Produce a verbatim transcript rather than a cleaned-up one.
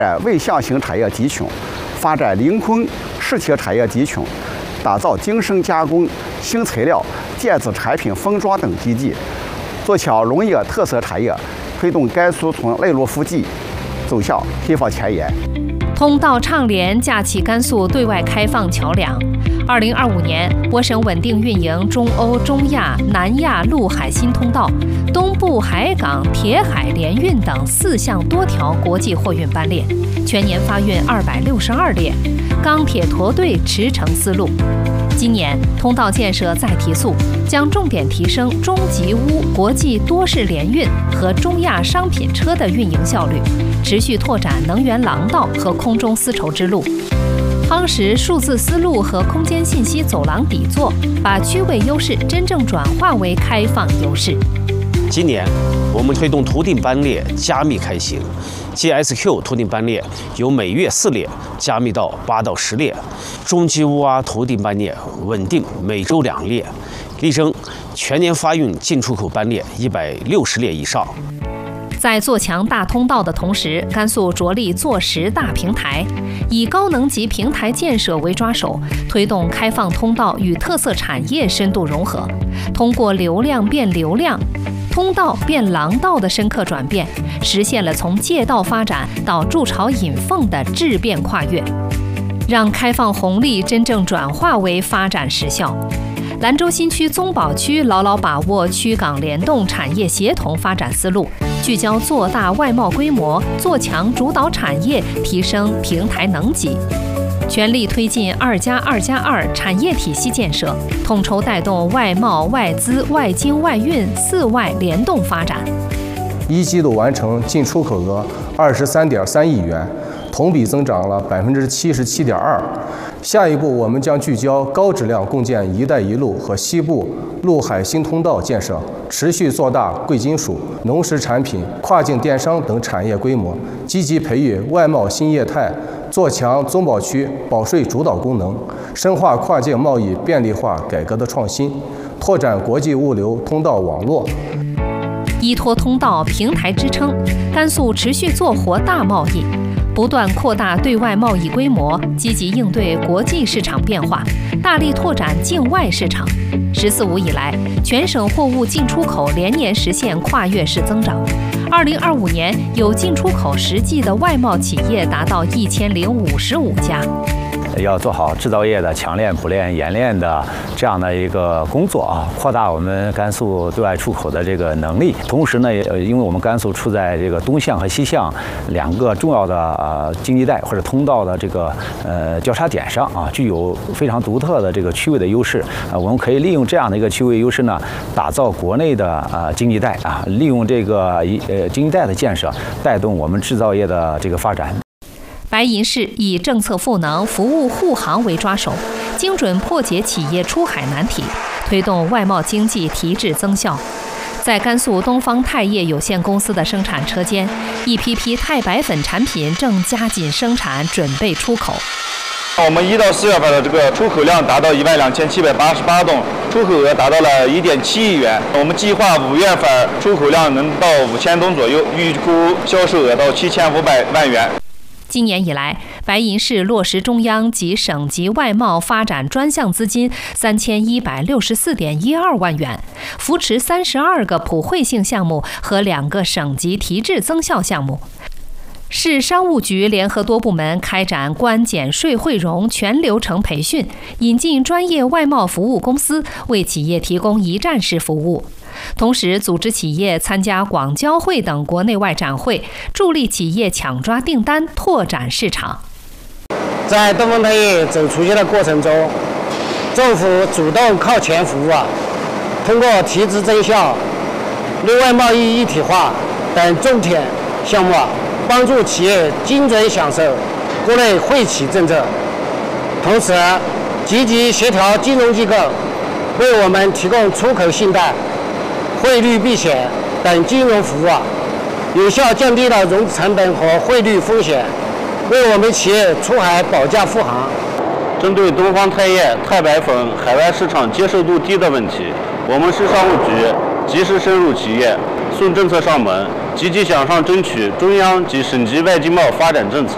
卫象型产业集群，发展临昆实体产业集群，打造精深加工、新材料、电子产品封装等基地，做强农业特色产业，推动甘肃从内陆腹地走向开放前沿。 通道畅联架起甘肃对外开放桥梁。二零二五年，我省稳定运营中欧、中亚、南亚陆海新通道、东部海港铁海联运等四项多条国际货运班列，全年发运二百六十二列，钢铁驼队驰骋丝路。今年通道建设再提速，将重点提升中吉乌国际多式联运和中亚商品车的运营效率，持续拓展能源廊道和空中丝绸之路，夯实数字丝路和空间信息走廊底座，把区位优势真正转化为开放优势。 今年，我们推动图定班列加密开行 ，G S Q 图定班列由每月四列加密到八到十列，中吉乌啊图定班列稳定每周两列，力争全年发运进出口班列一百六十列以上。 在做强大通道的同时，甘肃着力做实大平台，以高能级平台建设为抓手，推动开放通道与特色产业深度融合，通过流量变流量、通道变廊道的深刻转变，实现了从借道发展到筑巢引凤的质变跨越，让开放红利真正转化为发展实效。兰州新区宗保区牢牢把握区港联动、产业协同发展思路，聚焦做大外贸规模，做强主导产业，提升平台能级，全力推进二加二加二产业体系建设，统筹带动外贸、外资、外经、外运四外联动发展。 一季度完成进出口额二十三点三亿元，同比增长了百分之七十七点二。下一步，我们将聚焦高质量共建“一带一路”和西部陆海新通道建设，持续做大贵金属、农食产品、跨境电商等产业规模，积极培育外贸新业态，做强宗保区保税主导功能，深化跨境贸易便利化改革的创新，拓展国际物流通道网络。 依托通道平台支撑，甘肃持续做活大贸易，不断扩大对外贸易规模，积极应对国际市场变化，大力拓展境外市场。“十四五”以来，全省货物进出口连年实现跨越式增长。二零二五年，有进出口实际的外贸企业达到一千零五十五家。 要做好制造业的强链、补链、冶炼的这样的一个工作啊，扩大我们甘肃对外出口的这个能力。同时呢，呃，因为我们甘肃处在这个东向和西向两个重要的呃经济带或者通道的这个呃交叉点上啊，具有非常独特的这个区位的优势啊。我们可以利用这样的一个区位优势呢，打造国内的呃经济带啊，利用这个一呃经济带的建设，带动我们制造业的这个发展。 白银市以政策赋能、服务护航为抓手，精准破解企业出海难题，推动外贸经济提质增效。在甘肃东方钛业有限公司的生产车间，一批批钛白粉产品正加紧生产，准备出口。 我们一到四月份的这个出口量达到一万两千七百八十八吨，出口额达到了一点七亿元。我们计划五月份出口量能到五千吨左右，预估销售额到七千五百万元。 今年以来，白银市落实中央及省级外贸发展专项资金三千一百六十四点一二万元，扶持三十二个普惠性项目和两个省级提质增效项目。市商务局联合多部门开展关减税汇融全流程培训，引进专业外贸服务公司，为企业提供一站式服务。同时，组织企业参加广交会等国内外展会，助力企业抢抓订单、拓展市场。 在东方钛业走出去的过程中，政府主动靠前服务啊，通过提质增效、内外贸易一体化等重点项目啊，帮助企业精准享受国内惠企政策，同时积极协调金融机构为我们提供出口信贷、汇率避险等金融服务啊，有效降低了融资成本和汇率风险，为我们企业出海保驾护航。 针对东方钛业钛白粉海外市场接受度低的问题，我们市商务局及时深入企业，顺政策上门，积极向上争取中央及省级外经贸发展政策。